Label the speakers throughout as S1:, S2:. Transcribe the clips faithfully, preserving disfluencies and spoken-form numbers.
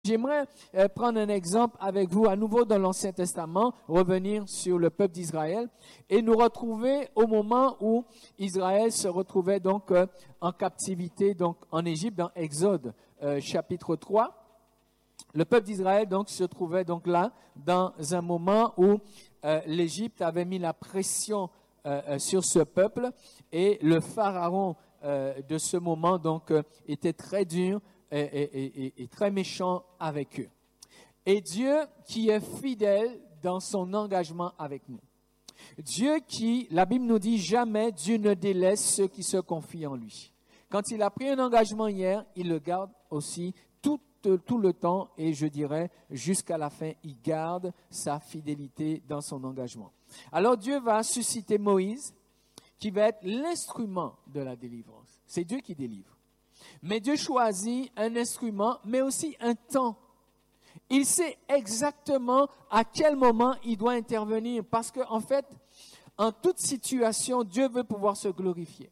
S1: J'aimerais euh, prendre un exemple avec vous à nouveau dans l'Ancien Testament, revenir sur le peuple d'Israël et nous retrouver au moment où Israël se retrouvait donc euh, en captivité donc en Égypte dans Exode euh, chapitre trois. Le peuple d'Israël donc se trouvait donc là dans un moment où euh, l'Égypte avait mis la pression euh, euh, sur ce peuple et le pharaon euh, de ce moment donc euh, était très dur. Et, et, et, et très méchant avec eux. Et Dieu qui est fidèle dans son engagement avec nous. Dieu qui, la Bible nous dit, jamais Dieu ne délaisse ceux qui se confient en lui. Quand il a pris un engagement hier, il le garde aussi tout, tout le temps et je dirais jusqu'à la fin, il garde sa fidélité dans son engagement. Alors Dieu va susciter Moïse qui va être l'instrument de la délivrance. C'est Dieu qui délivre. Mais Dieu choisit un instrument, mais aussi un temps. Il sait exactement à quel moment il doit intervenir. Parce qu'en fait, en toute situation, Dieu veut pouvoir se glorifier.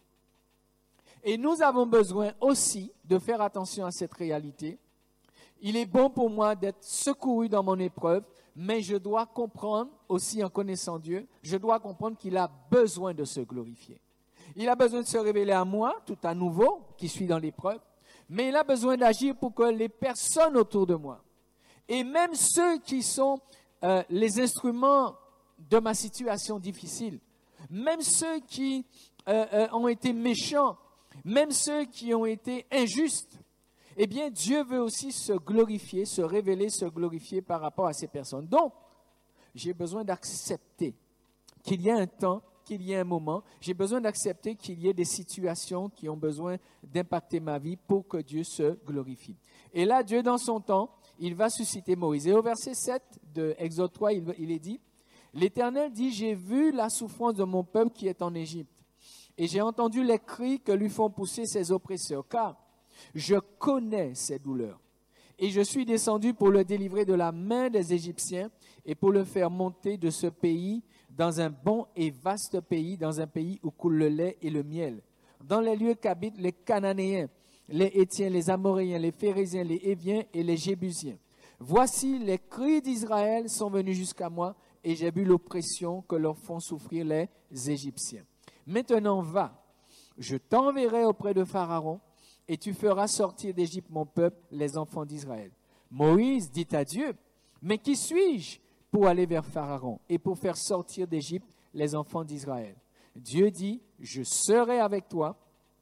S1: Et nous avons besoin aussi de faire attention à cette réalité. Il est bon pour moi d'être secouru dans mon épreuve, mais je dois comprendre aussi en connaissant Dieu, je dois comprendre qu'il a besoin de se glorifier. Il a besoin de se révéler à moi, tout à nouveau, qui suis dans l'épreuve, mais il a besoin d'agir pour que les personnes autour de moi, et même ceux qui sont euh, les instruments de ma situation difficile, même ceux qui euh, euh, ont été méchants, même ceux qui ont été injustes, eh bien Dieu veut aussi se glorifier, se révéler, se glorifier par rapport à ces personnes. Donc, j'ai besoin d'accepter qu'il y a un temps, qu'il y ait un moment, j'ai besoin d'accepter qu'il y ait des situations qui ont besoin d'impacter ma vie pour que Dieu se glorifie. Et là, Dieu, dans son temps, il va susciter Moïse. Et au verset sept de Exode trois, il, il est dit, « L'Éternel dit, j'ai vu la souffrance de mon peuple qui est en Égypte, et j'ai entendu les cris que lui font pousser ses oppresseurs, car je connais ses douleurs. Et je suis descendu pour le délivrer de la main des Égyptiens et pour le faire monter de ce pays dans un bon et vaste pays, dans un pays où coule le lait et le miel, dans les lieux qu'habitent les Cananéens, les Hétiens, les Amoréens, les Phérésiens, les Héviens et les Jébusiens. Voici, les cris d'Israël sont venus jusqu'à moi, et j'ai vu l'oppression que leur font souffrir les Égyptiens. Maintenant, va, je t'enverrai auprès de Pharaon, et tu feras sortir d'Égypte mon peuple, les enfants d'Israël. Moïse dit à Dieu, mais qui suis-je pour aller vers Pharaon et pour faire sortir d'Égypte les enfants d'Israël? Dieu dit, je serai avec toi,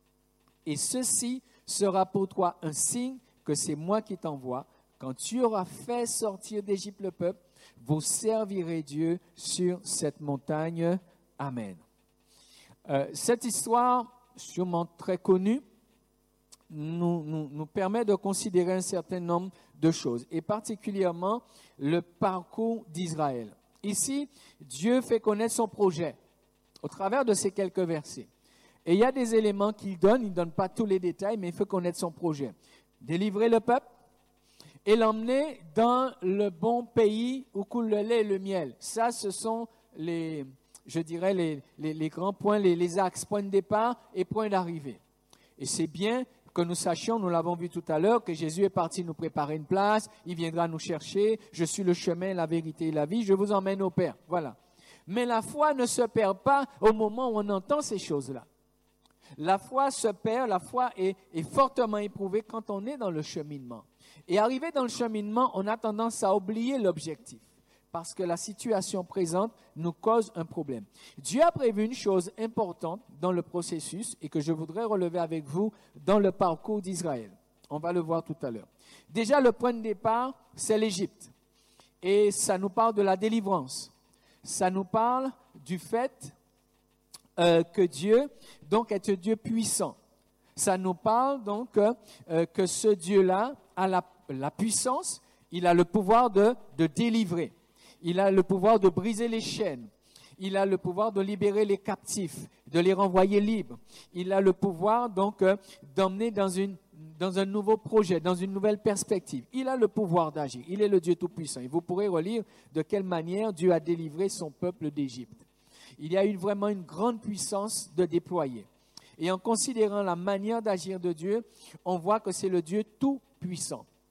S1: et ceci sera pour toi un signe que c'est moi qui t'envoie. Quand tu auras fait sortir d'Égypte le peuple, vous servirez Dieu sur cette montagne. Amen. Euh, cette histoire, sûrement très connue, Nous, nous, nous permet de considérer un certain nombre de choses, et particulièrement le parcours d'Israël. Ici, Dieu fait connaître son projet au travers de ces quelques versets. Et il y a des éléments qu'il donne, il ne donne pas tous les détails, mais il fait connaître son projet. Délivrer le peuple et l'emmener dans le bon pays où coule le lait et le miel. Ça, ce sont les, je dirais, les, les, les grands points, les, les axes, point de départ et point d'arrivée. Et c'est bien que nous sachions, nous l'avons vu tout à l'heure, que Jésus est parti nous préparer une place, il viendra nous chercher, je suis le chemin, la vérité et la vie, je vous emmène au Père. Voilà. Mais la foi ne se perd pas au moment où on entend ces choses-là. La foi se perd, la foi est, est fortement éprouvée quand on est dans le cheminement. Et arrivé dans le cheminement, on a tendance à oublier l'objectif, parce que la situation présente nous cause un problème. Dieu a prévu une chose importante dans le processus et que je voudrais relever avec vous dans le parcours d'Israël. On va le voir tout à l'heure. Déjà, le point de départ, c'est l'Égypte. Et ça nous parle de la délivrance. Ça nous parle du fait euh, que Dieu, donc, est un Dieu puissant. Ça nous parle donc euh, que ce Dieu-là a la, la puissance, il a le pouvoir de, de délivrer. Il a le pouvoir de briser les chaînes. Il a le pouvoir de libérer les captifs, de les renvoyer libres. Il a le pouvoir donc euh, d'emmener dans, une, dans un nouveau projet, dans une nouvelle perspective. Il a le pouvoir d'agir. Il est le Dieu Tout-Puissant. Et vous pourrez relire de quelle manière Dieu a délivré son peuple d'Égypte. Il y a eu vraiment une grande puissance de déployer. Et en considérant la manière d'agir de Dieu, on voit que c'est le Dieu Tout-Puissant.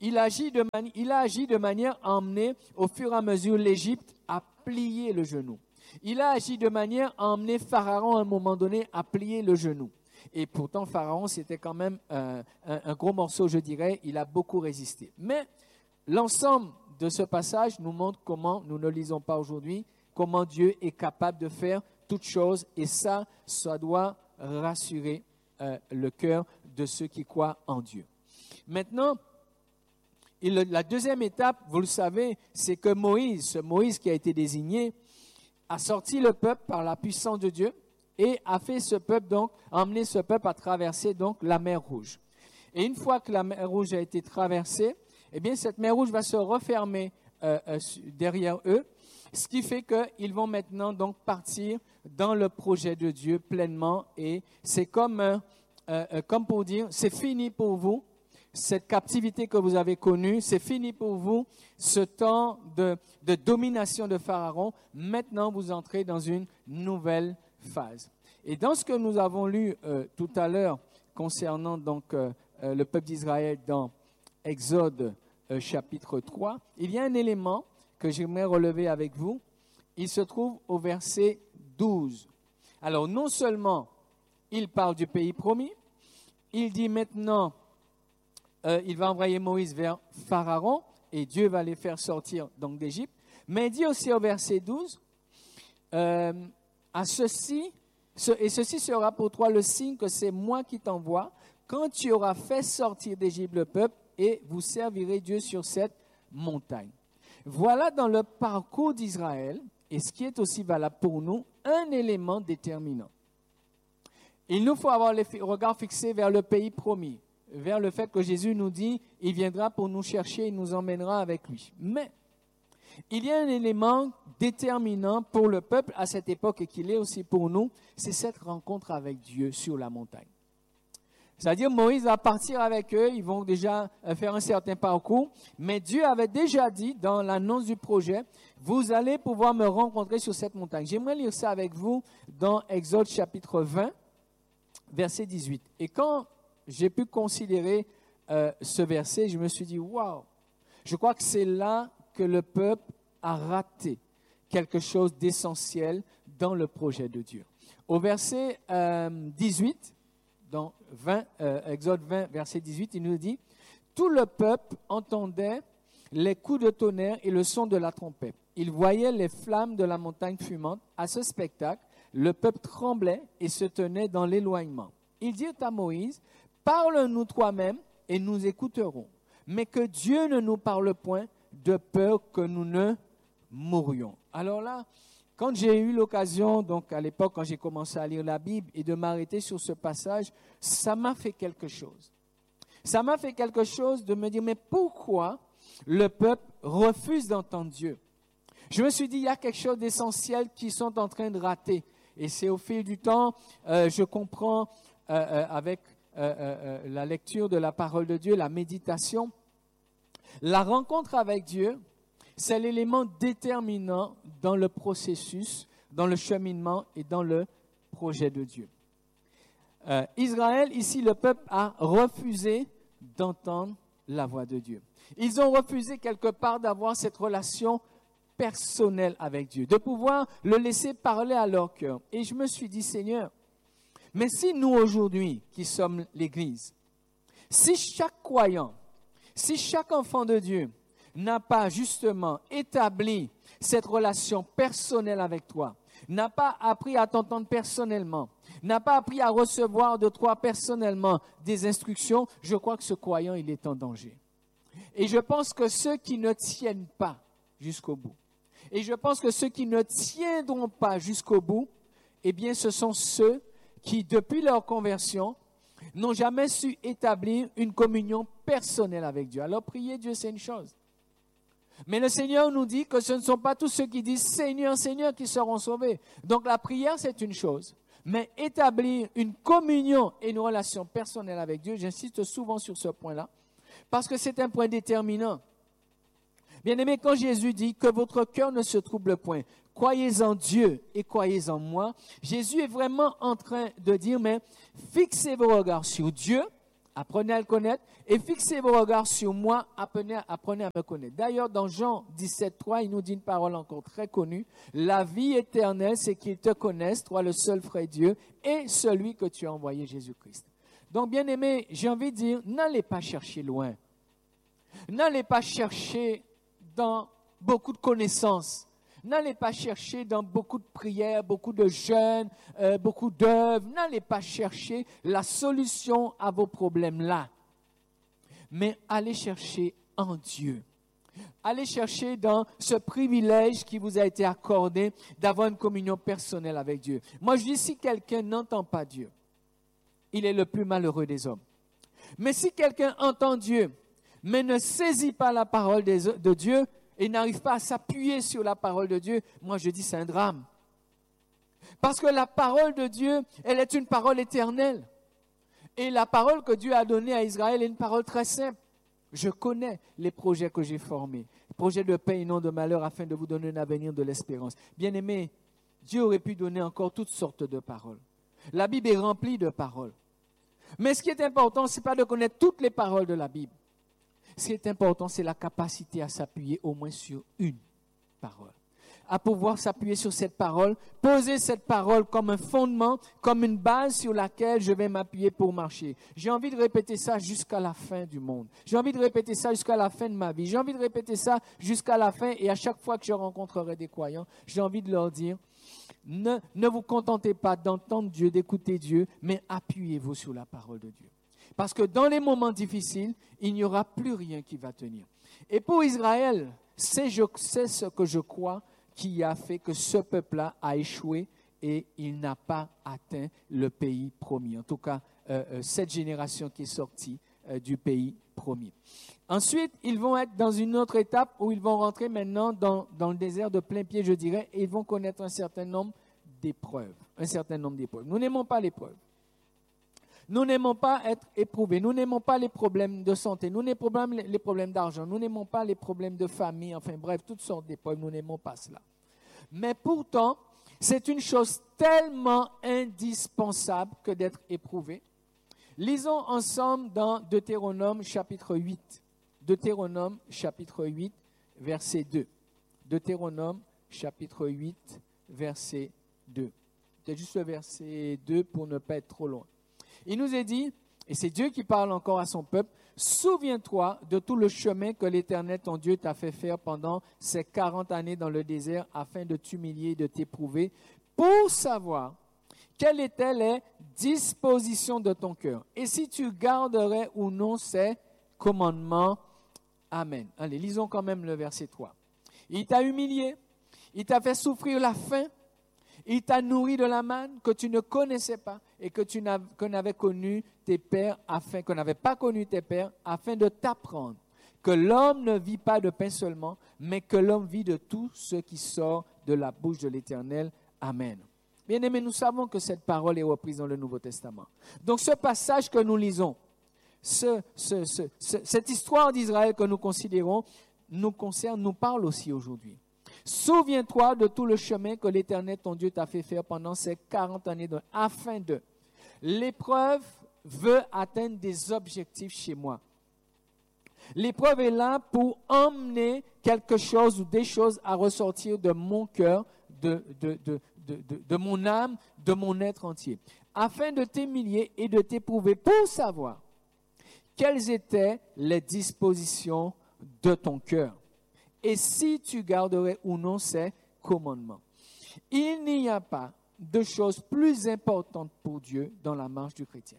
S1: il, agit de mani- il a agi de manière à emmener au fur et à mesure l'Égypte à plier le genou. Il a agi de manière à emmener Pharaon à un moment donné à plier le genou. Et pourtant, Pharaon, c'était quand même euh, un, un gros morceau, je dirais. Il a beaucoup résisté. Mais l'ensemble de ce passage nous montre comment, nous ne lisons pas aujourd'hui, comment Dieu est capable de faire toutes choses. Et ça, ça doit rassurer euh, le cœur de ceux qui croient en Dieu. Maintenant, il, la deuxième étape, vous le savez, c'est que Moïse, ce Moïse qui a été désigné, a sorti le peuple par la puissance de Dieu et a fait ce peuple donc, a emmené ce peuple à traverser donc la mer Rouge. Et une fois que la mer Rouge a été traversée, eh bien cette mer Rouge va se refermer euh, euh, derrière eux, ce qui fait qu'ils vont maintenant donc partir dans le projet de Dieu pleinement. Et c'est comme, euh, euh, comme pour dire, c'est fini pour vous. Cette captivité que vous avez connue, c'est fini pour vous, ce temps de, de domination de Pharaon. Maintenant, vous entrez dans une nouvelle phase. Et dans ce que nous avons lu euh, tout à l'heure concernant donc, euh, euh, le peuple d'Israël dans Exode euh, chapitre trois, il y a un élément que j'aimerais relever avec vous. Il se trouve au verset douze. Alors, non seulement il parle du pays promis, il dit maintenant... Euh, il va envoyer Moïse vers Pharaon et Dieu va les faire sortir donc d'Égypte. Mais il dit aussi au verset douze, euh, à ceci, ce, et ceci sera pour toi le signe que c'est moi qui t'envoie, quand tu auras fait sortir d'Égypte le peuple et vous servirez Dieu sur cette montagne. Voilà dans le parcours d'Israël, et ce qui est aussi valable pour nous, un élément déterminant. Il nous faut avoir les regards fixés vers le pays promis, vers le fait que Jésus nous dit, il viendra pour nous chercher, il nous emmènera avec lui. Mais il y a un élément déterminant pour le peuple à cette époque et qu'il est aussi pour nous, c'est cette rencontre avec Dieu sur la montagne. C'est-à-dire Moïse va partir avec eux, ils vont déjà faire un certain parcours, mais Dieu avait déjà dit dans l'annonce du projet, vous allez pouvoir me rencontrer sur cette montagne. J'aimerais lire ça avec vous dans Exode chapitre vingt, verset dix-huit. Et quand j'ai pu considérer euh, ce verset, je me suis dit, waouh, je crois que c'est là que le peuple a raté quelque chose d'essentiel dans le projet de Dieu. Au verset euh, dix-huit, dans vingt, euh, Exode vingt, verset dix-huit, il nous dit, tout le peuple entendait les coups de tonnerre et le son de la trompette. Il voyait les flammes de la montagne fumante. À ce spectacle, le peuple tremblait et se tenait dans l'éloignement. Ils dirent à Moïse, parle-nous toi-même et nous écouterons, mais que Dieu ne nous parle point de peur que nous ne mourions. Alors là, quand j'ai eu l'occasion, donc à l'époque quand j'ai commencé à lire la Bible et de m'arrêter sur ce passage, ça m'a fait quelque chose. Ça m'a fait quelque chose de me dire, mais pourquoi le peuple refuse d'entendre Dieu? Je me suis dit, il y a quelque chose d'essentiel qu'ils sont en train de rater. Et c'est au fil du temps, euh, je comprends euh, euh, avec Euh, euh, la lecture de la parole de Dieu, la méditation. La rencontre avec Dieu, c'est l'élément déterminant dans le processus, dans le cheminement et dans le projet de Dieu. Euh, Israël, ici, le peuple a refusé d'entendre la voix de Dieu. Ils ont refusé quelque part d'avoir cette relation personnelle avec Dieu, de pouvoir le laisser parler à leur cœur. Et je me suis dit, Seigneur, mais si nous aujourd'hui, qui sommes l'Église, si chaque croyant, si chaque enfant de Dieu n'a pas justement établi cette relation personnelle avec toi, n'a pas appris à t'entendre personnellement, n'a pas appris à recevoir de toi personnellement des instructions, je crois que ce croyant, il est en danger. Et je pense que ceux qui ne tiennent pas jusqu'au bout, et je pense que ceux qui ne tiendront pas jusqu'au bout, eh bien ce sont ceux qui, depuis leur conversion, n'ont jamais su établir une communion personnelle avec Dieu. Alors, prier Dieu, c'est une chose. Mais le Seigneur nous dit que ce ne sont pas tous ceux qui disent « Seigneur, Seigneur » qui seront sauvés. Donc, la prière, c'est une chose. Mais établir une communion et une relation personnelle avec Dieu, j'insiste souvent sur ce point-là, parce que c'est un point déterminant. Bien-aimés, quand Jésus dit que votre cœur ne se trouble point, croyez en Dieu et croyez en moi, Jésus est vraiment en train de dire, mais fixez vos regards sur Dieu, Apprenez à le connaître et fixez vos regards sur moi, apprenez, apprenez à me connaître. D'ailleurs, dans Jean dix-sept, trois, il nous dit une parole encore très connue. La vie éternelle, c'est qu'ils te connaissent, toi le seul vrai Dieu, et celui que tu as envoyé, Jésus-Christ. Donc, bien aimé, j'ai envie de dire, n'allez pas chercher loin. N'allez pas chercher dans beaucoup de connaissances. N'allez pas chercher dans beaucoup de prières, beaucoup de jeûnes, euh, beaucoup d'œuvres. N'allez pas chercher la solution à vos problèmes là. Mais allez chercher en Dieu. Allez chercher dans ce privilège qui vous a été accordé d'avoir une communion personnelle avec Dieu. Moi, je dis, si quelqu'un n'entend pas Dieu, il est le plus malheureux des hommes. Mais si quelqu'un entend Dieu, mais ne saisit pas la parole de Dieu, et n'arrive pas à s'appuyer sur la parole de Dieu, moi je dis c'est un drame. Parce que la parole de Dieu, elle est une parole éternelle. Et la parole que Dieu a donnée à Israël est une parole très simple. Je connais les projets que j'ai formés, projets de paix et non de malheur, afin de vous donner un avenir de l'espérance. Bien-aimés, Dieu aurait pu donner encore toutes sortes de paroles. La Bible est remplie de paroles. Mais ce qui est important, ce n'est pas de connaître toutes les paroles de la Bible. Ce qui est important, c'est la capacité à s'appuyer au moins sur une parole. À pouvoir s'appuyer sur cette parole, poser cette parole comme un fondement, comme une base sur laquelle je vais m'appuyer pour marcher. J'ai envie de répéter ça jusqu'à la fin du monde. J'ai envie de répéter ça jusqu'à la fin de ma vie. J'ai envie de répéter ça jusqu'à la fin et à chaque fois que je rencontrerai des croyants, j'ai envie de leur dire, ne, ne vous contentez pas d'entendre Dieu, d'écouter Dieu, mais appuyez-vous sur la parole de Dieu. Parce que dans les moments difficiles, il n'y aura plus rien qui va tenir. Et pour Israël, c'est, je, c'est ce que je crois qui a fait que ce peuple-là a échoué et il n'a pas atteint le pays promis. En tout cas, euh, euh, cette génération qui est sortie euh, du pays promis. Ensuite, ils vont être dans une autre étape où ils vont rentrer maintenant dans, dans le désert de plein pied, je dirais, et ils vont connaître un certain nombre d'épreuves. Un certain nombre d'épreuves. Nous n'aimons pas l'épreuve. Nous n'aimons pas être éprouvés. Nous n'aimons pas les problèmes de santé. Nous n'aimons pas les problèmes d'argent. Nous n'aimons pas les problèmes de famille. Enfin bref, toutes sortes d'épreuves. Nous n'aimons pas cela. Mais pourtant, c'est une chose tellement indispensable que d'être éprouvé. Lisons ensemble dans Deutéronome chapitre huit. Deutéronome chapitre huit, verset deux. Deutéronome chapitre huit, verset deux. C'est juste le verset deux pour ne pas être trop loin. Il nous est dit, et c'est Dieu qui parle encore à son peuple, « Souviens-toi de tout le chemin que l'Éternel, ton Dieu, t'a fait faire pendant ces quarante années dans le désert afin de t'humilier et de t'éprouver, pour savoir quelles étaient les dispositions de ton cœur, et si tu garderais ou non ces commandements. » Amen. Allez, lisons quand même le verset trois. « Il t'a humilié, il t'a fait souffrir la faim, il t'a nourri de la manne que tu ne connaissais pas et que tu n'avais, que n'avais connu tes pères, afin que n'avaient pas connu tes pères, afin de t'apprendre que l'homme ne vit pas de pain seulement, mais que l'homme vit de tout ce qui sort de la bouche de l'Éternel. Amen. Bien-aimés, nous savons que cette parole est reprise dans le Nouveau Testament. Donc ce passage que nous lisons, ce, ce, ce, ce, cette histoire d'Israël que nous considérons, nous concerne, nous parle aussi aujourd'hui. Souviens-toi de tout le chemin que l'Éternel, ton Dieu, t'a fait faire pendant ces quarante années, de, afin de... L'épreuve veut atteindre des objectifs chez moi. L'épreuve est là pour emmener quelque chose ou des choses à ressortir de mon cœur, de, de, de, de, de, de mon âme, de mon être entier, afin de t'humilier et de t'éprouver pour savoir quelles étaient les dispositions de ton cœur. Et si tu garderais ou non ces commandements. Il n'y a pas de choses plus importantes pour Dieu dans la marche du chrétien.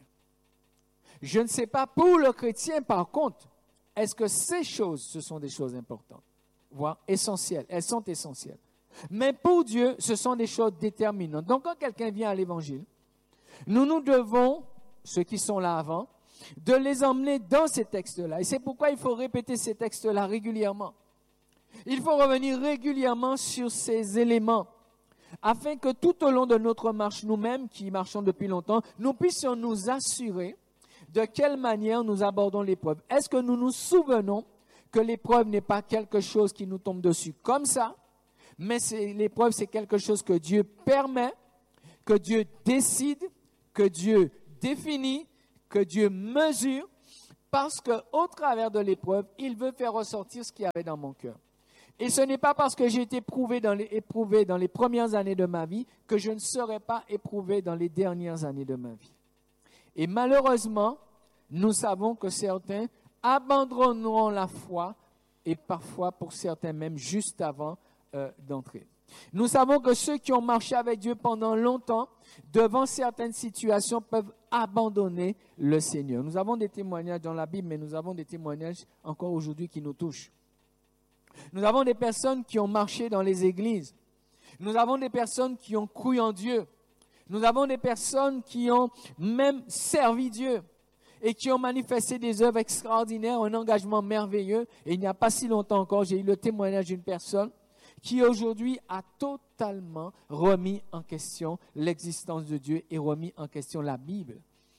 S1: Je ne sais pas pour le chrétien, par contre, est-ce que ces choses, ce sont des choses importantes, voire essentielles. Elles sont essentielles. Mais pour Dieu, ce sont des choses déterminantes. Donc, quand quelqu'un vient à l'Évangile, nous nous devons, ceux qui sont là avant, de les emmener dans ces textes-là. Et c'est pourquoi il faut répéter ces textes-là régulièrement. Il faut revenir régulièrement sur ces éléments afin que tout au long de notre marche, nous-mêmes qui marchons depuis longtemps, nous puissions nous assurer de quelle manière nous abordons l'épreuve. Est-ce que nous nous souvenons que l'épreuve n'est pas quelque chose qui nous tombe dessus comme ça, mais c'est, l'épreuve, c'est quelque chose que Dieu permet, que Dieu décide, que Dieu définit, que Dieu mesure parce qu'au travers de l'épreuve, il veut faire ressortir ce qu'il y avait dans mon cœur. Et ce n'est pas parce que j'ai été éprouvé dans, les, éprouvé dans les premières années de ma vie que je ne serai pas éprouvé dans les dernières années de ma vie. Et malheureusement, nous savons que certains abandonneront la foi et parfois pour certains même juste avant euh, d'entrer. Nous savons que ceux qui ont marché avec Dieu pendant longtemps, devant certaines situations, peuvent abandonner le Seigneur. Nous avons des témoignages dans la Bible, mais nous avons des témoignages encore aujourd'hui qui nous touchent. Nous avons des personnes qui ont marché dans les églises. Nous avons des personnes qui ont cru en Dieu. Nous avons des personnes qui ont même servi Dieu et qui ont manifesté des œuvres extraordinaires, un engagement merveilleux. Et il n'y a pas si longtemps encore, j'ai eu le témoignage d'une personne qui aujourd'hui a totalement remis en question l'existence de Dieu et remis en question la Bible.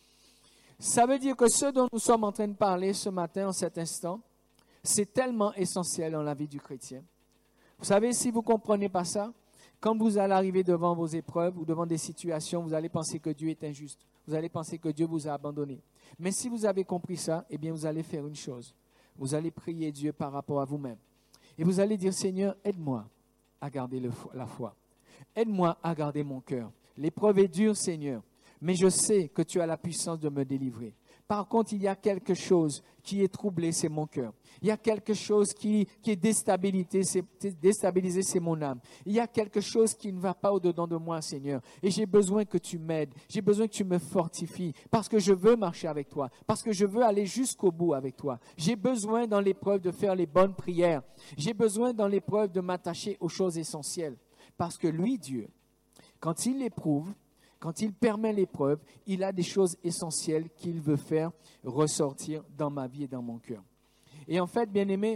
S1: Ça veut dire que ce dont nous sommes en train de parler ce matin, en cet instant, c'est tellement essentiel dans la vie du chrétien. Vous savez, si vous ne comprenez pas ça, quand vous allez arriver devant vos épreuves ou devant des situations, vous allez penser que Dieu est injuste. Vous allez penser que Dieu vous a abandonné. Mais si vous avez compris ça, eh bien, vous allez faire une chose. Vous allez prier Dieu par rapport à vous-même. Et vous allez dire, Seigneur, aide-moi à garder le, la foi. Aide-moi à garder mon cœur. L'épreuve est dure, Seigneur, mais je sais que tu as la puissance de me délivrer. Par contre, il y a quelque chose qui est troublé, c'est mon cœur. Il y a quelque chose qui, qui est déstabilisé, c'est, déstabilisé, c'est mon âme. Il y a quelque chose qui ne va pas au-dedans de moi, Seigneur. Et j'ai besoin que tu m'aides. J'ai besoin que tu me fortifies parce que je veux marcher avec toi, parce que je veux aller jusqu'au bout avec toi. J'ai besoin dans l'épreuve de faire les bonnes prières. J'ai besoin dans l'épreuve de m'attacher aux choses essentielles. Parce que lui, Dieu, quand il éprouve, quand il permet l'épreuve, il a des choses essentielles qu'il veut faire ressortir dans ma vie et dans mon cœur. Et en fait, bien-aimés,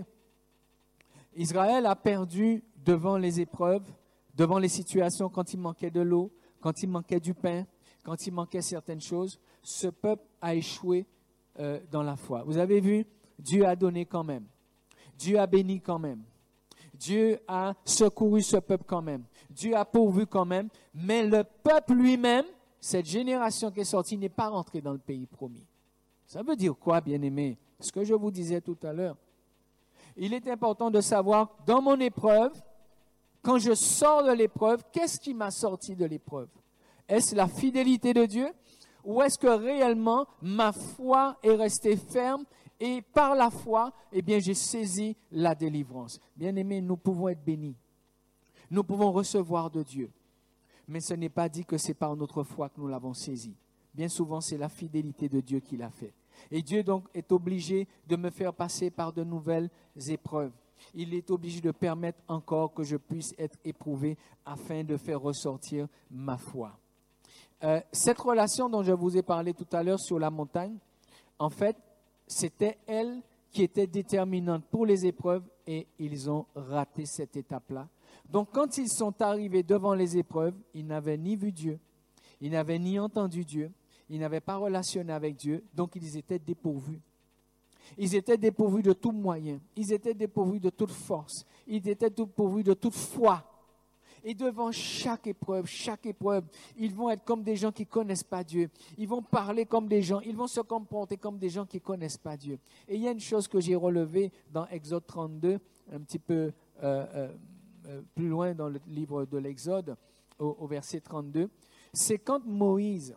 S1: Israël a perdu devant les épreuves, devant les situations, quand il manquait de l'eau, quand il manquait du pain, quand il manquait certaines choses. Ce peuple a échoué euh, dans la foi. Vous avez vu, Dieu a donné quand même. Dieu a béni quand même. Dieu a secouru ce peuple quand même. Dieu a pourvu quand même. Mais le peuple lui-même, cette génération qui est sortie, n'est pas rentrée dans le pays promis. Ça veut dire quoi, bien-aimés? Ce que je vous disais tout à l'heure. Il est important de savoir, dans mon épreuve, quand je sors de l'épreuve, qu'est-ce qui m'a sorti de l'épreuve? Est-ce la fidélité de Dieu? Ou est-ce que réellement ma foi est restée ferme? Et par la foi, eh bien, j'ai saisi la délivrance. Bien-aimés, nous pouvons être bénis. Nous pouvons recevoir de Dieu. Mais ce n'est pas dit que c'est par notre foi que nous l'avons saisi. Bien souvent, c'est la fidélité de Dieu qui l'a fait. Et Dieu donc est obligé de me faire passer par de nouvelles épreuves. Il est obligé de permettre encore que je puisse être éprouvé afin de faire ressortir ma foi. Euh, cette relation dont je vous ai parlé tout à l'heure sur la montagne, en fait, c'était elle qui était déterminante pour les épreuves et ils ont raté cette étape-là. Donc, quand ils sont arrivés devant les épreuves, ils n'avaient ni vu Dieu, ils n'avaient ni entendu Dieu, ils n'avaient pas relationné avec Dieu, donc ils étaient dépourvus. Ils étaient dépourvus de tout moyen, ils étaient dépourvus de toute force, ils étaient dépourvus de toute foi. Et devant chaque épreuve, chaque épreuve, ils vont être comme des gens qui ne connaissent pas Dieu. Ils vont parler comme des gens, ils vont se comporter comme des gens qui ne connaissent pas Dieu. Et il y a une chose que j'ai relevée dans Exode trente-deux, un petit peu euh, euh, plus loin dans le livre de l'Exode, au, au verset trente-deux, c'est quand Moïse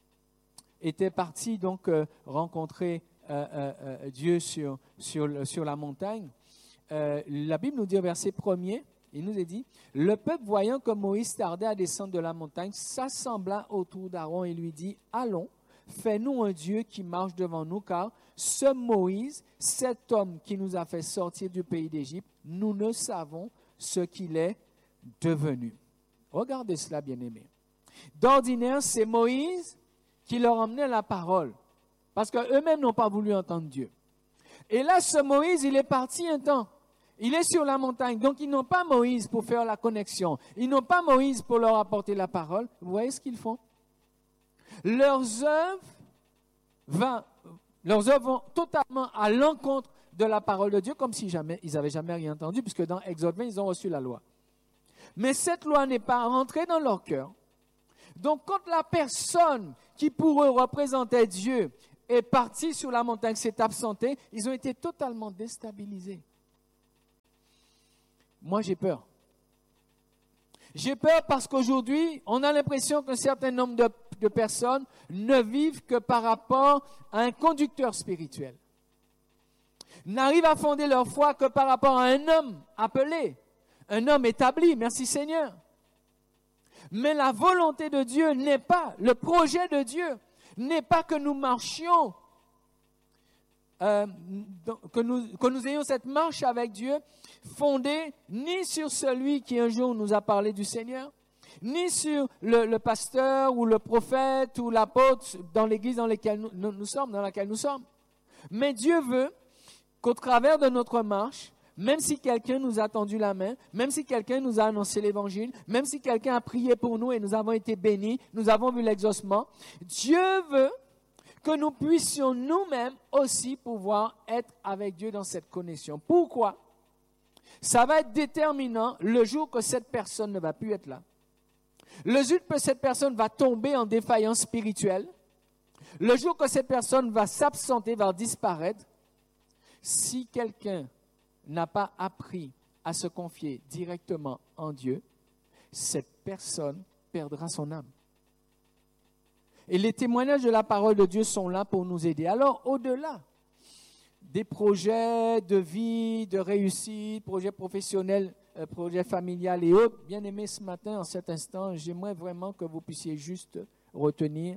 S1: était parti donc euh, rencontrer euh, euh, euh, Dieu sur, sur, sur la montagne. Euh, la Bible nous dit au verset premier, il nous est dit, le peuple voyant que Moïse tardait à descendre de la montagne, s'assembla autour d'Aaron et lui dit, allons, fais-nous un Dieu qui marche devant nous, car ce Moïse, cet homme qui nous a fait sortir du pays d'Égypte, nous ne savons ce qu'il est devenu. Regardez cela, bien-aimés. D'ordinaire, c'est Moïse qui leur emmenait la parole, parce qu'eux-mêmes n'ont pas voulu entendre Dieu. Et là, ce Moïse, il est parti un temps. Il est sur la montagne, donc ils n'ont pas Moïse pour faire la connexion. Ils n'ont pas Moïse pour leur apporter la parole. Vous voyez ce qu'ils font? Leurs œuvres, va, leurs œuvres vont totalement à l'encontre de la parole de Dieu, comme si jamais, ils n'avaient jamais rien entendu, puisque dans Exode vingt, ils ont reçu la loi. Mais cette loi n'est pas rentrée dans leur cœur. Donc, quand la personne qui pour eux représentait Dieu est parti sur la montagne, s'est absenté, ils ont été totalement déstabilisés. Moi, j'ai peur. J'ai peur parce qu'aujourd'hui, on a l'impression qu'un certain nombre de, de personnes ne vivent que par rapport à un conducteur spirituel. N'arrivent à fonder leur foi que par rapport à un homme appelé, un homme établi, merci Seigneur. Mais la volonté de Dieu n'est pas, le projet de Dieu n'est pas que nous marchions, euh, que, nous, que nous ayons cette marche avec Dieu fondée ni sur celui qui un jour nous a parlé du Seigneur, ni sur le, le pasteur ou le prophète ou l'apôtre dans l'église dans laquelle nous, nous, nous sommes, dans laquelle nous sommes. Mais Dieu veut qu'au travers de notre marche, même si quelqu'un nous a tendu la main, même si quelqu'un nous a annoncé l'évangile, même si quelqu'un a prié pour nous et nous avons été bénis, nous avons vu l'exaucement, Dieu veut que nous puissions nous-mêmes aussi pouvoir être avec Dieu dans cette connexion. Pourquoi? Ça va être déterminant le jour que cette personne ne va plus être là. Le jour que cette personne va tomber en défaillance spirituelle, le jour que cette personne va s'absenter, va disparaître, si quelqu'un n'a pas appris à se confier directement en Dieu, cette personne perdra son âme. Et les témoignages de la parole de Dieu sont là pour nous aider. Alors, au-delà des projets de vie, de réussite, projets professionnels, euh, projets familiales et autres, bien aimés ce matin, en cet instant, j'aimerais vraiment que vous puissiez juste retenir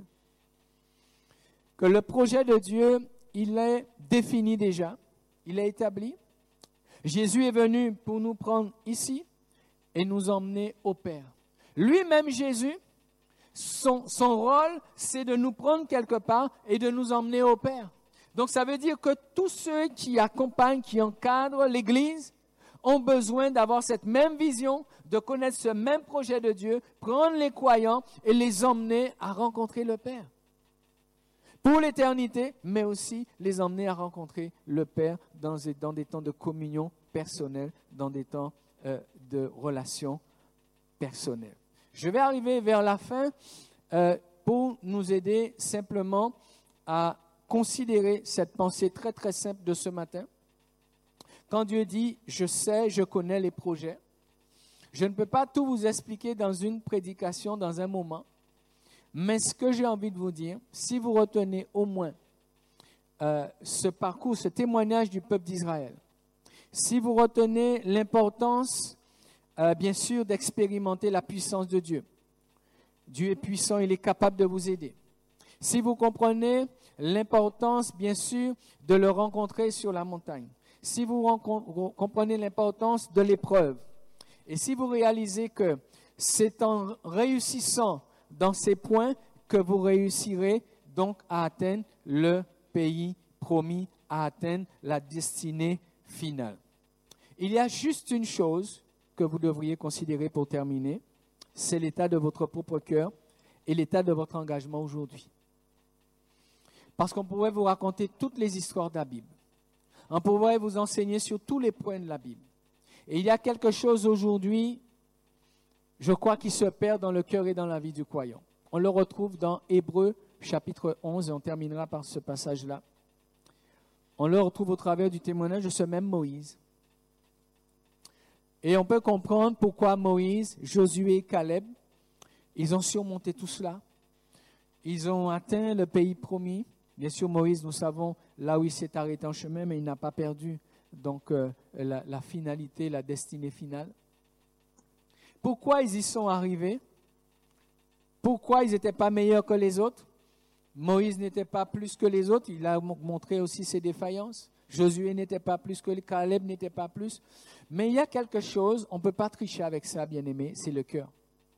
S1: que le projet de Dieu, il est défini déjà, il est établi. Jésus est venu pour nous prendre ici et nous emmener au Père. Lui-même, Jésus, son, son rôle, c'est de nous prendre quelque part et de nous emmener au Père. Donc, ça veut dire que tous ceux qui accompagnent, qui encadrent l'Église, ont besoin d'avoir cette même vision, de connaître ce même projet de Dieu, prendre les croyants et les emmener à rencontrer le Père. Pour l'éternité, mais aussi les emmener à rencontrer le Père dans, dans des temps de communion personnelle, dans des temps euh, de relations personnelles. Je vais arriver vers la fin euh, pour nous aider simplement à considérer cette pensée très très simple de ce matin. Quand Dieu dit « je sais, je connais les projets », je ne peux pas tout vous expliquer dans une prédication, dans un moment. Mais ce que j'ai envie de vous dire, si vous retenez au moins euh, ce parcours, ce témoignage du peuple d'Israël, si vous retenez l'importance, euh, bien sûr, d'expérimenter la puissance de Dieu, Dieu est puissant, il est capable de vous aider. Si vous comprenez l'importance, bien sûr, de le rencontrer sur la montagne, si vous comprenez l'importance de l'épreuve, et si vous réalisez que c'est en réussissant dans ces points que vous réussirez donc à atteindre le pays promis, à atteindre la destinée finale. Il y a juste une chose que vous devriez considérer pour terminer, c'est l'état de votre propre cœur et l'état de votre engagement aujourd'hui. Parce qu'on pourrait vous raconter toutes les histoires de la Bible. On pourrait vous enseigner sur tous les points de la Bible. Et il y a quelque chose aujourd'hui, je crois, qui se perd dans le cœur et dans la vie du croyant. On le retrouve dans Hébreux chapitre onze et on terminera par ce passage-là. On le retrouve au travers du témoignage de ce même Moïse. Et on peut comprendre pourquoi Moïse, Josué et Caleb, ils ont surmonté tout cela. Ils ont atteint le pays promis. Bien sûr, Moïse, nous savons là où il s'est arrêté en chemin, mais il n'a pas perdu donc euh, la, la finalité, la destinée finale. Pourquoi ils y sont arrivés? Pourquoi ils n'étaient pas meilleurs que les autres? Moïse n'était pas plus que les autres, il a montré aussi ses défaillances. Josué n'était pas plus que Caleb n'était pas plus. Mais il y a quelque chose, on ne peut pas tricher avec ça, bien-aimé, c'est le cœur.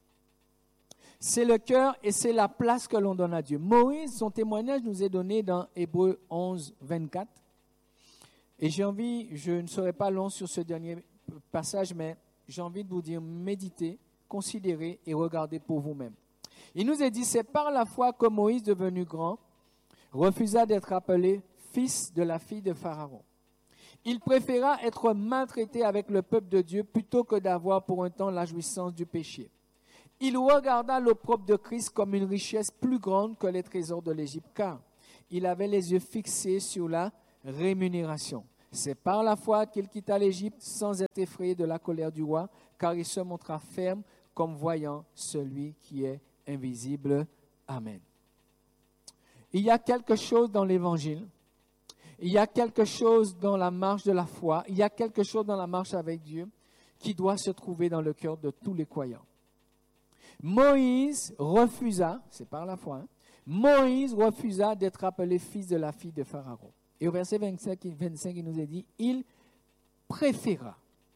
S1: C'est le cœur et c'est la place que l'on donne à Dieu. Moïse, son témoignage nous est donné dans Hébreux onze, vingt-quatre. Et j'ai envie, je ne serai pas long sur ce dernier passage, mais j'ai envie de vous dire, méditez, considérez et regardez pour vous-même. Il nous est dit, c'est par la foi que Moïse, devenu grand, refusa d'être appelé fils de la fille de Pharaon. Il préféra être maltraité avec le peuple de Dieu plutôt que d'avoir pour un temps la jouissance du péché. Il regarda l'opprobre de Christ comme une richesse plus grande que les trésors de l'Égypte, car il avait les yeux fixés sur la rémunération. C'est par la foi qu'il quitta l'Égypte sans être effrayé de la colère du roi, car il se montra ferme comme voyant celui qui est invisible. Amen. Il y a quelque chose dans l'Évangile, il y a quelque chose dans la marche de la foi, il y a quelque chose dans la marche avec Dieu qui doit se trouver dans le cœur de tous les croyants. Moïse refusa, c'est par la foi, hein, Moïse refusa d'être appelé fils de la fille de Pharaon. Et au verset vingt-cinq, vingt-cinq, il nous est dit, il préféra.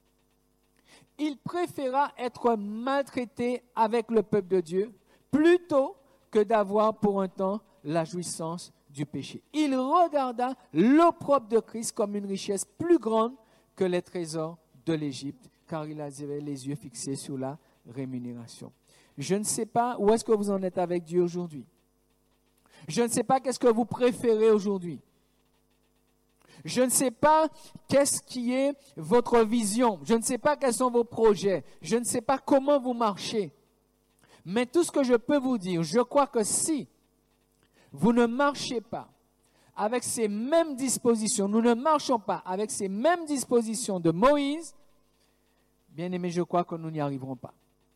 S1: Il préféra être maltraité avec le peuple de Dieu plutôt que d'avoir pour un temps la jouissance du péché. Il regarda l'opprobre de Christ comme une richesse plus grande que les trésors de l'Égypte, car il avait les yeux fixés sur la rémunération. Je ne sais pas où est-ce que vous en êtes avec Dieu aujourd'hui. Je ne sais pas qu'est-ce que vous préférez aujourd'hui. Je ne sais pas qu'est-ce qui est votre vision. Je ne sais pas quels sont vos projets. Je ne sais pas comment vous marchez. Mais tout ce que je peux vous dire, je crois que si vous ne marchez pas avec ces mêmes dispositions, nous ne marchons pas avec ces mêmes dispositions de Moïse, bien aimé, je crois que nous n'y arriverons pas.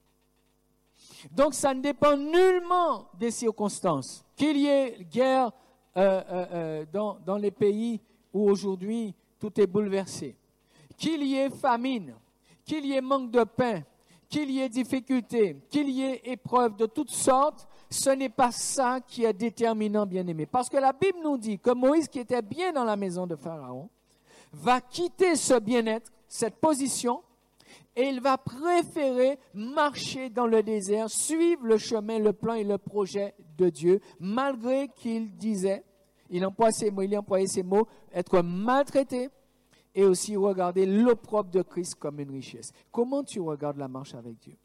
S1: Donc, ça ne dépend nullement des circonstances. Qu'il y ait guerre euh, euh, euh, dans, dans les pays où aujourd'hui tout est bouleversé, qu'il y ait famine, qu'il y ait manque de pain, qu'il y ait difficulté, qu'il y ait épreuve de toutes sortes, ce n'est pas ça qui est déterminant, bien-aimé. Parce que la Bible nous dit que Moïse, qui était bien dans la maison de Pharaon, va quitter ce bien-être, cette position, et il va préférer marcher dans le désert, suivre le chemin, le plan et le projet de Dieu, malgré qu'il disait, il emploie ces mots, il employait ces mots, être maltraité et aussi regarder l'opprobre de Christ comme une richesse. Comment tu regardes la marche avec Dieu?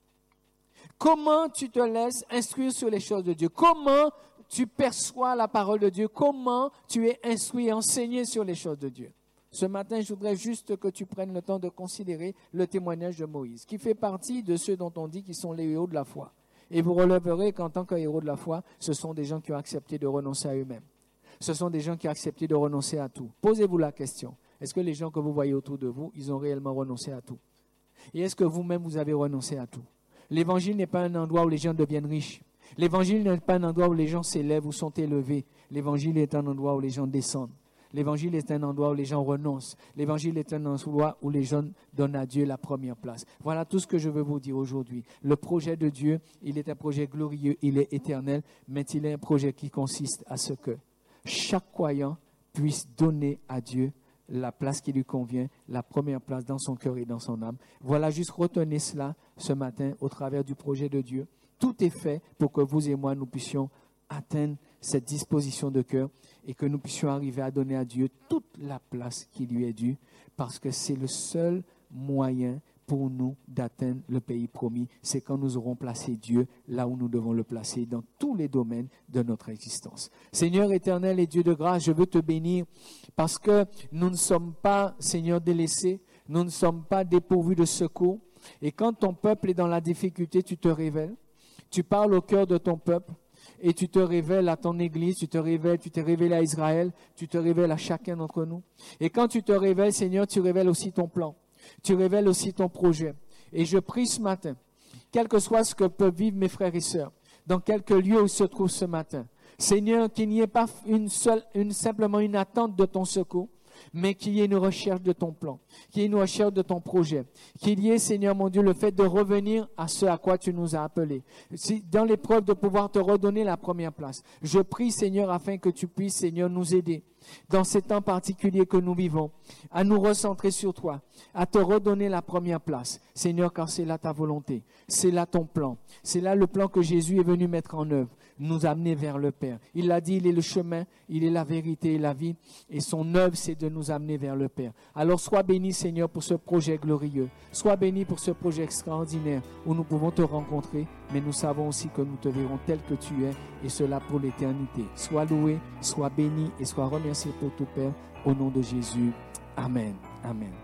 S1: Comment tu te laisses instruire sur les choses de Dieu? Comment tu perçois la parole de Dieu? Comment tu es instruit et enseigné sur les choses de Dieu? Ce matin, je voudrais juste que tu prennes le temps de considérer le témoignage de Moïse, qui fait partie de ceux dont on dit qu'ils sont les héros de la foi. Et vous releverez qu'en tant que héros de la foi, ce sont des gens qui ont accepté de renoncer à eux-mêmes. Ce sont des gens qui ont accepté de renoncer à tout. Posez-vous la question. Est-ce que les gens que vous voyez autour de vous, ils ont réellement renoncé à tout? Et est-ce que vous-même, vous avez renoncé à tout? L'évangile n'est pas un endroit où les gens deviennent riches. L'évangile n'est pas un endroit où les gens s'élèvent ou sont élevés. L'évangile est un endroit où les gens descendent. L'évangile est un endroit où les gens renoncent. L'évangile est un endroit où les gens donnent à Dieu la première place. Voilà tout ce que je veux vous dire aujourd'hui. Le projet de Dieu, il est un projet glorieux, il est éternel, mais il est un projet qui consiste à ce que chaque croyant puisse donner à Dieu la place qui lui convient, la première place dans son cœur et dans son âme. Voilà, juste retenez cela ce matin au travers du projet de Dieu. Tout est fait pour que vous et moi, nous puissions atteindre cette disposition de cœur et que nous puissions arriver à donner à Dieu toute la place qui lui est due, parce que c'est le seul moyen pour nous d'atteindre le pays promis. C'est quand nous aurons placé Dieu là où nous devons le placer dans tous les domaines de notre existence. Seigneur éternel et Dieu de grâce, je veux te bénir parce que nous ne sommes pas, Seigneur, délaissés, nous ne sommes pas dépourvus de secours. Et quand ton peuple est dans la difficulté, tu te révèles, tu parles au cœur de ton peuple. Et tu te révèles à ton Église, tu te révèles, tu t'es révélé à Israël, tu te révèles à chacun d'entre nous. Et quand tu te révèles, Seigneur, tu révèles aussi ton plan. Tu révèles aussi ton projet. Et je prie ce matin, quel que soit ce que peuvent vivre mes frères et sœurs, dans quelque lieu où ils se trouvent ce matin, Seigneur, qu'il n'y ait pas une seule, une, simplement une attente de ton secours, mais qu'il y ait une recherche de ton plan, qu'il y ait une recherche de ton projet, qu'il y ait, Seigneur mon Dieu, le fait de revenir à ce à quoi tu nous as appelés, dans l'épreuve de pouvoir te redonner la première place. Je prie, Seigneur, afin que tu puisses, Seigneur, nous aider dans ces temps particuliers que nous vivons, à nous recentrer sur toi, à te redonner la première place. Seigneur, car c'est là ta volonté, c'est là ton plan, c'est là le plan que Jésus est venu mettre en œuvre, nous amener vers le Père. Il l'a dit, il est le chemin, il est la vérité et la vie, et son œuvre, c'est de nous amener vers le Père. Alors sois béni, Seigneur, pour ce projet glorieux, sois béni pour ce projet extraordinaire où nous pouvons te rencontrer, mais nous savons aussi que nous te verrons tel que tu es, et cela pour l'éternité. Sois loué, sois béni et sois remercié pour tout, Père, au nom de Jésus. Amen. Amen.